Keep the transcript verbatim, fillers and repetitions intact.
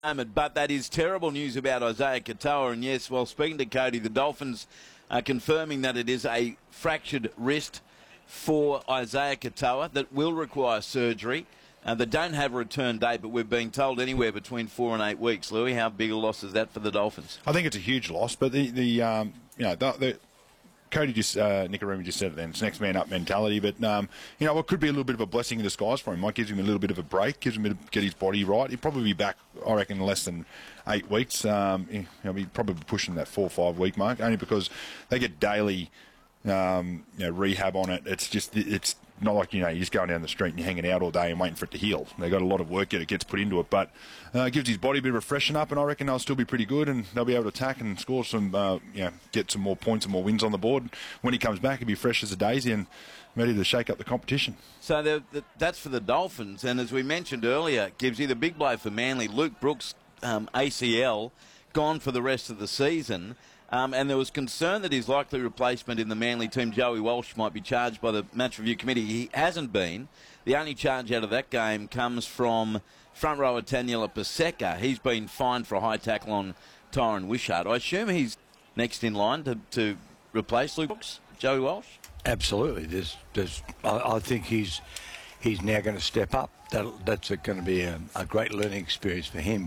moment, but that is terrible news about Isaiah Katoa. And yes, while speaking to Cody, the Dolphins are confirming that it is a fractured wrist for Isaiah Katoa that will require surgery. Uh, they don't have a return date, but we're being told anywhere between four and eight weeks. Louis, how big a loss is that for the Dolphins? I think it's a huge loss, but the, the um, you know, the, the Cody just, uh, Nikorima just said it then, it's next man up mentality, but, um, you know, it could be a little bit of a blessing in disguise for him. Might gives him a little bit of a break, gives him a bit to get his body right. He'll probably be back, I reckon, in less than eight weeks. Um, he'll be probably pushing that four or five week mark, only because they get daily um, you know, rehab on it. It's just, it's not like, you know, you're just going down the street and you're hanging out all day and waiting for it to heal. They've got a lot of work that gets put into it, but uh, it gives his body a bit of a freshen up, and I reckon they'll still be pretty good, and they'll be able to attack and score some, uh, you know, get some more points and more wins on the board. When he comes back, he'll be fresh as a daisy and ready to shake up the competition. So the, the, that's for the Dolphins, and as we mentioned earlier, Gibbsy, the big blow for Manly, Luke Brooks, um, A C L, gone for the rest of the season. Um, and there was concern that his likely replacement in the Manly team, Joey Walsh, might be charged by the Match Review Committee. He hasn't been. The only charge out of that game comes from front rower Taniela Paseka. He's been fined for a high tackle on Tyron Wishart. I assume he's next in line to, to replace Luke Brooks, Joey Walsh? Absolutely. There's, there's, I, I think he's he's now going to step up. That, that's going to be a, a great learning experience for him.